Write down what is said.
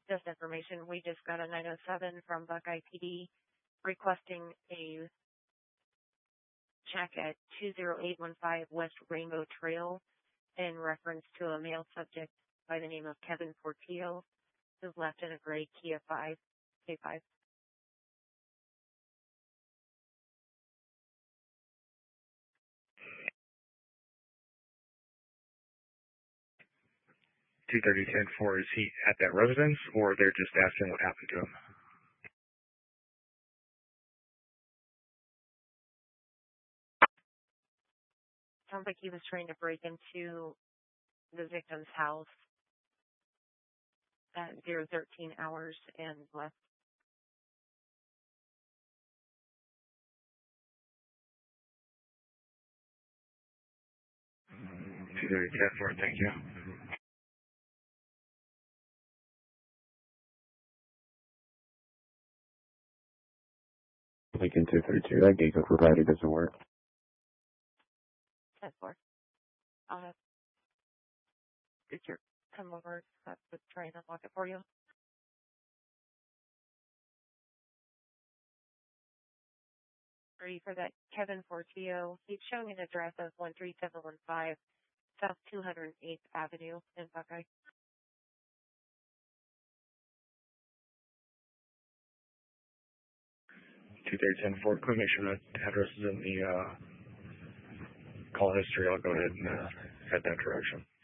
Just information, we just got a 907 from Buckeye PD requesting a check at 20815 West Rainbow Trail in reference to a male subject by the name of Kevin Portillo, who's left in a gray Kia K5. 230-10-4, is he at that residence, or they're just asking what happened to him? Sounds like he was trying to break into the victim's house at 013 hours and left. 230-10-4, thank you. Lincoln 232, that gate code provided doesn't work. 10-4. I'll have Richard come over to try and unlock it for you. Ready for that Kevin Portillo. He's showing an address of 13715 South 208th Avenue in Buckeye. 230-10-4, can we make sure that address is in the call history? I'll go ahead and head that direction.